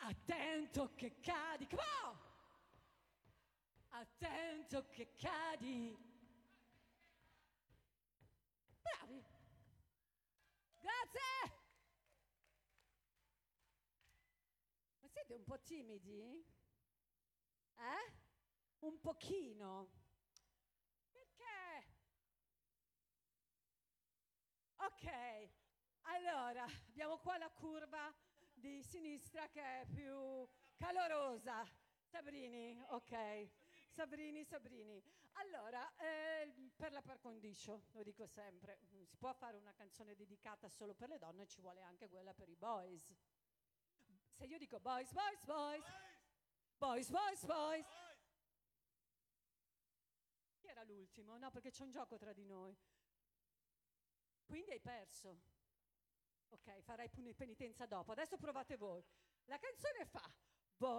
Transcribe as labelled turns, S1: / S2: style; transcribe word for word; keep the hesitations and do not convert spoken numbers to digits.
S1: Attento che cadi, come on! Attento che cadi. Bravi. Grazie. Ma siete un po' timidi? Eh? Un pochino. Perché? Ok, allora abbiamo qua la curva di sinistra che è più calorosa. Sabrini, ok. Sabrini, Sabrini. Allora, eh, per la par condicio, lo dico sempre, si può fare una canzone dedicata solo per le donne, ci vuole anche quella per i boys. Se io dico boys, boys, boys, boys, boys, boys. Chi era l'ultimo? No, perché c'è un gioco tra di noi. Quindi hai perso. Ok, farai penitenza dopo. Adesso provate voi. La canzone fa